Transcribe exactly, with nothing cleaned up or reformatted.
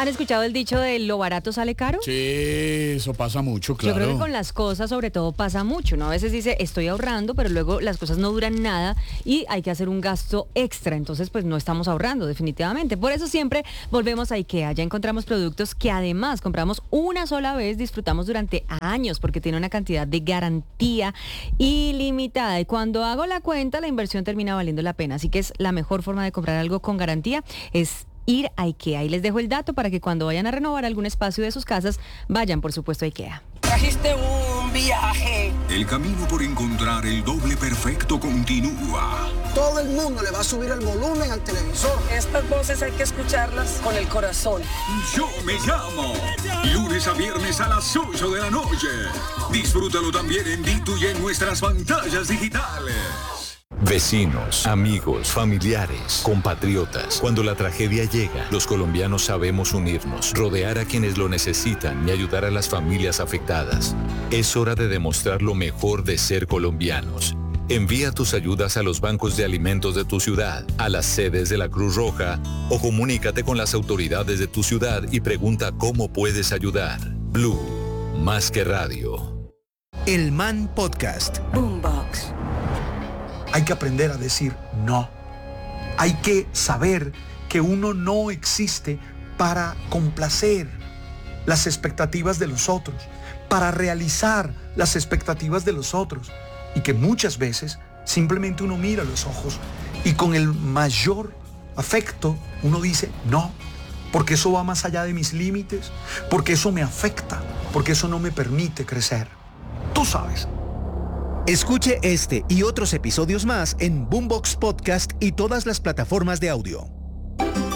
¿Han escuchado el dicho de lo barato sale caro? Sí, eso pasa mucho, claro. Yo creo que con las cosas sobre todo pasa mucho, ¿no? A veces dice, estoy ahorrando, pero luego las cosas no duran nada y hay que hacer un gasto extra. Entonces, pues no estamos ahorrando definitivamente. Por eso siempre volvemos a IKEA. Ya encontramos productos que además compramos una sola vez, disfrutamos durante años porque tiene una cantidad de garantía ilimitada. Y cuando hago la cuenta, la inversión termina valiendo la pena. Así que es la mejor forma de comprar algo con garantía, es ir a IKEA. Y les dejo el dato para que cuando vayan a renovar algún espacio de sus casas, vayan por supuesto a IKEA. Trajiste un viaje. El camino por encontrar el doble perfecto continúa. Todo el mundo le va a subir el volumen al televisor. Estas voces hay que escucharlas con el corazón. Yo me llamo. Lunes a viernes a las ocho de la noche. Disfrútalo también en Ditu y en nuestras pantallas digitales. Vecinos, amigos, familiares, compatriotas. Cuando la tragedia llega, los colombianos sabemos unirnos, rodear a quienes lo necesitan y ayudar a las familias afectadas. Es hora de demostrar lo mejor de ser colombianos. Envía tus ayudas a los bancos de alimentos de tu ciudad, a las sedes de la Cruz Roja o comunícate con las autoridades de tu ciudad y pregunta cómo puedes ayudar. Blue, más que radio. El Man Podcast. Boombox. Hay que aprender a decir no. Hay que saber que uno no existe para complacer las expectativas de los otros, para realizar las expectativas de los otros. Y que muchas veces simplemente uno mira a los ojos y con el mayor afecto uno dice no, porque eso va más allá de mis límites, porque eso me afecta, porque eso no me permite crecer. Tú sabes. Escuche este y otros episodios más en Boombox Podcast y todas las plataformas de audio.